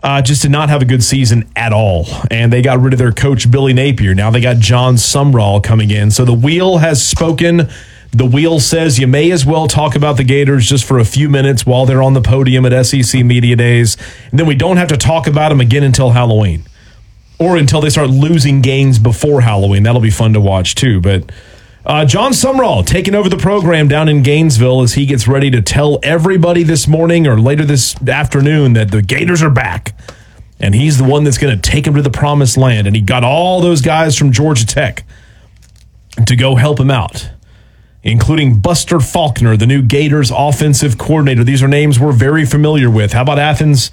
just did not have a good season at all. And they got rid of their coach, Billy Napier. Now they got John Sumrall coming in. So the wheel has spoken. The wheel says you may as well talk about the Gators just for a few minutes while they're on the podium at SEC Media Days. And then we don't have to talk about them again until Halloween. Or until they start losing games before Halloween. That'll be fun to watch, too. But John Sumrall taking over the program down in Gainesville as he gets ready to tell everybody this morning or later this afternoon that the Gators are back. And he's the one that's going to take them to the promised land. And he got all those guys from Georgia Tech to go help him out, including Buster Faulkner, the new Gators offensive coordinator. These are names we're very familiar with. How about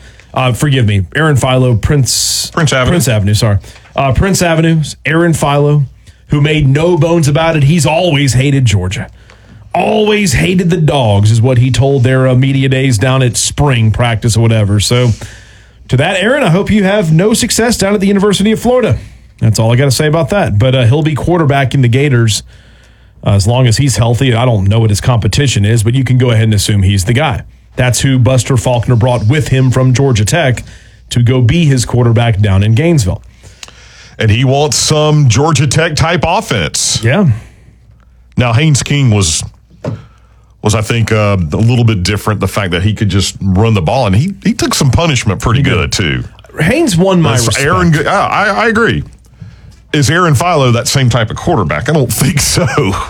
Aaron Philo, Prince Avenue, Aaron Philo, who made no bones about it. He's always hated Georgia. Always hated the Dogs is what he told their media days down at spring practice or whatever. So to that, Aaron, I hope you have no success down at the University of Florida. That's all I got to say about that. But he'll be quarterbacking the Gators as long as he's healthy. I don't know what his competition is, but you can go ahead and assume he's the guy. That's who Buster Faulkner brought with him from Georgia Tech to go be his quarterback down in Gainesville. And he wants some Georgia Tech type offense. Yeah. Now, Haynes King was I think, a little bit different. The fact that he could just run the ball, and he took some punishment pretty good, too. Haynes won my respect. I agree. Is Aaron Philo that same type of quarterback? I don't think so.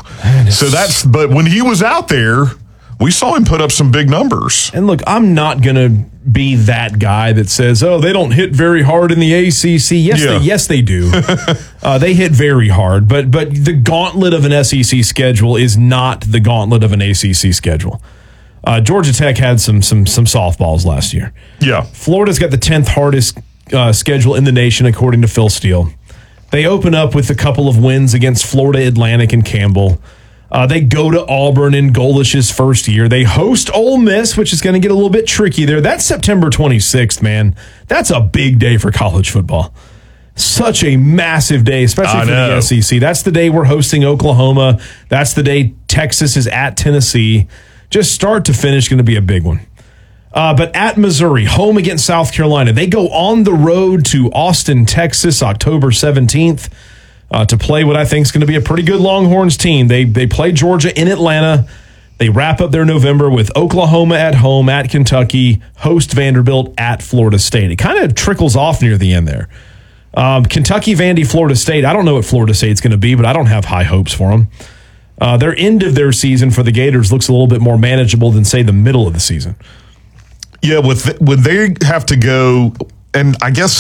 But when he was out there, we saw him put up some big numbers. And look, I'm not going to be that guy that says, oh, they don't hit very hard in the ACC. Yes, they do. They hit very hard, but the gauntlet of an SEC schedule is not the gauntlet of an ACC schedule. Georgia Tech had some softballs last year. Yeah. Florida's got the 10th hardest schedule in the nation, according to Phil Steele. They open up with a couple of wins against Florida Atlantic and Campbell. They go to Auburn in Golish's first year. They host Ole Miss, which is going to get a little bit tricky there. That's September 26th, man. That's a big day for college football. Such a massive day, especially for the SEC. That's the day we're hosting Oklahoma. That's the day Texas is at Tennessee. Just start to finish, going to be a big one. But at Missouri, home against South Carolina, they go on the road to Austin, Texas, October 17th. To play what I think is going to be a pretty good Longhorns team. They play Georgia in Atlanta. They wrap up their November with Oklahoma at home, at Kentucky, host Vanderbilt at Florida State. It kind of trickles off near the end there. Kentucky, Vandy, Florida State. I don't know what Florida State's going to be, but I don't have high hopes for them. Their end of their season for the Gators looks a little bit more manageable than, say, the middle of the season. Yeah, when they have to go, and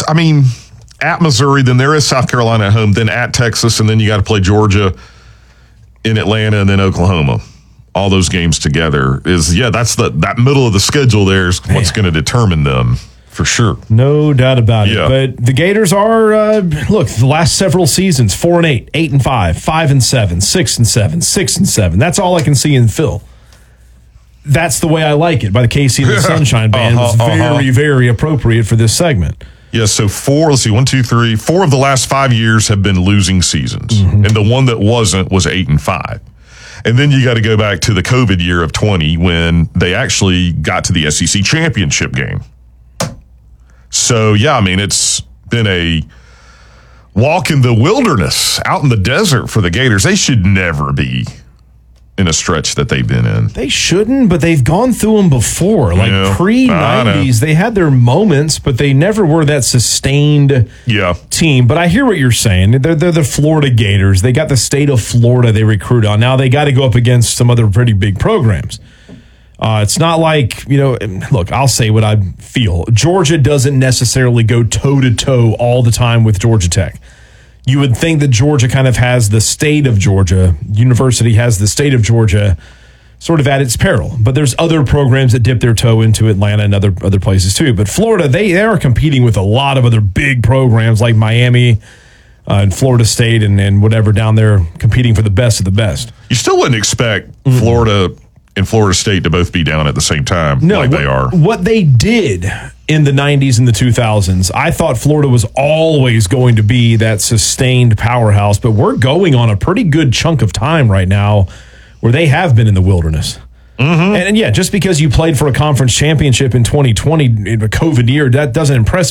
at Missouri, then there is South Carolina at home, then at Texas, and then you got to play Georgia in Atlanta and then Oklahoma. All those games together that's that middle of the schedule there is what's going to determine them for sure. No doubt about it. But the Gators are, the last several seasons, 4-8, 8-5, 5-7, 6-7, 6-7. That's all I can see in Phil. That's the way I like it by the KC and the Sunshine Band. Was very, very appropriate for this segment. Yeah, so 4 of the last 5 years have been losing seasons. Mm-hmm. And the one that wasn't was 8-5. And then you got to go back to the COVID year of 20 when they actually got to the SEC championship game. So, it's been a walk in the wilderness, out in the desert for the Gators. They should never be in a stretch that they've been in. They shouldn't, but they've gone through them before. Pre-90s, they had their moments, but they never were that sustained team. But I hear what you're saying. They're the Florida Gators. They got the state of Florida they recruit on. Now they got to go up against some other pretty big programs. It's not like, look, I'll say what I feel. Georgia doesn't necessarily go toe-to-toe all the time with Georgia Tech. You would think that Georgia kind of has the state of Georgia. University has the state of Georgia sort of at its peril. But there's other programs that dip their toe into Atlanta and other places too. But Florida, they are competing with a lot of other big programs like Miami and Florida State and whatever down there competing for the best of the best. You still wouldn't expect Florida and Florida State to both be down at the same time they are. What they did in the 90s and the 2000s, I thought Florida was always going to be that sustained powerhouse, but we're going on a pretty good chunk of time right now where they have been in the wilderness. Mm-hmm. And just because you played for a conference championship in 2020 in a COVID year, that doesn't impress